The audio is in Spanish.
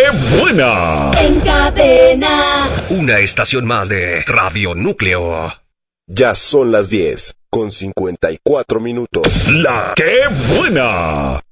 buena! En Cadena. Una estación más de Radio Núcleo. Ya son las 10:54. ¡La qué buena!